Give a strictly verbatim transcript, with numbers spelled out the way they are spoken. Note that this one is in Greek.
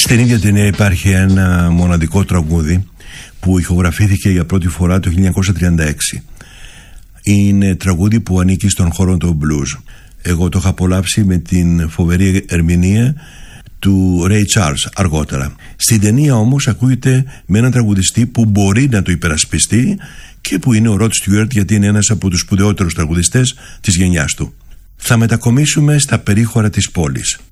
Στην ίδια ταινία υπάρχει ένα μοναδικό τραγούδι που ηχογραφήθηκε για πρώτη φορά το χίλια εννιακόσια τριάντα έξι. Είναι τραγούδι που ανήκει στον χώρο του blues. Εγώ το είχα απολαύσει με την φοβερή ερμηνεία του Ray Charles αργότερα. Στην ταινία όμως ακούγεται με έναν τραγουδιστή που μπορεί να το υπερασπιστεί και που είναι ο Rod Stewart, γιατί είναι ένας από τους σπουδαιότερους τραγουδιστές της γενιάς του. Θα μετακομίσουμε στα περίχωρα της πόλης.